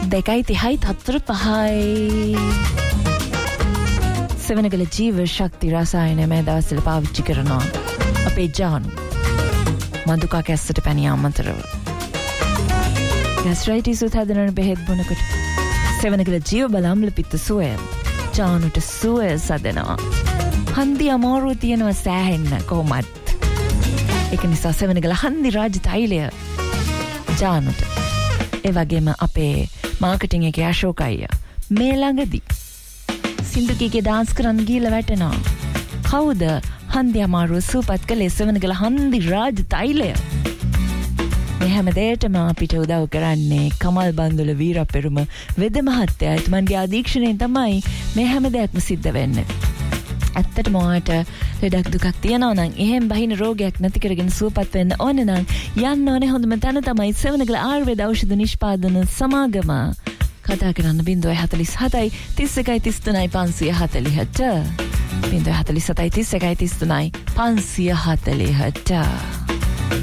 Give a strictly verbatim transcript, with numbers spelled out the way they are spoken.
දෙකයි තිහයි හතර පහයි සෙවනගල ජීව ශක්ති රසායනය මේ දවස්වල පාවිච්චි කරනවා අපේ ජානු මදුකා කැස්සට පැණි අමතරව ගෑස්ට්‍රයිටිස් උත්හදනන බෙහෙත් බොනකොට සෙවනගල ජීව බලම්ල පිත්ත සුවය ජානුට සුවය සදනවා හන්දි අමාරුව තියෙනවා සෑහෙන්න කොහොමත් ඒක නිසා සෙවනගල හන්දි රාජ තෛලය ජානුට ඒ වගේම අපේ මාකටිං එකේ අශෝක අයියා මේ ළඟදී සින්දුකීගේ ඩාන්ස් කරන්න ගිහලා වැටෙනවා කවුද හන්දි අමාරුව සූපත් කළේ සෙවනගල හන්දි රාජ තෛලය මේ හැම දෙයකටම අපිට උදව් කරන්නේ කමල් බන්දුල වීරපෙරුම වෙද මහත්තයා එතුමන්ගේ අධීක්ෂණයෙන් තමයි මේ හැම දෙයක්ම සිද්ධ වෙන්නේ ඇත්තටම ඔයාට ලෙඩක් දුකක් තියෙනවා නම් එහෙම බහින රෝගයක් නැති කරගෙන සුවපත් වෙන්න ඕනේ නම් යන්න ඕනේ හොඳම තැන තමයි සෙවනගල ආයුර්වේද ඖෂධ නිෂ්පාදන සමාගම කතා කරන්න බිංදුව හතළිස් හතයි තිස් එකයි තිස් තුනයි පන්සිය හතළිහට බිංදුව හතළිස් හතයි තිස් එකයි තිස් තුනයි පන්සිය හතළිහට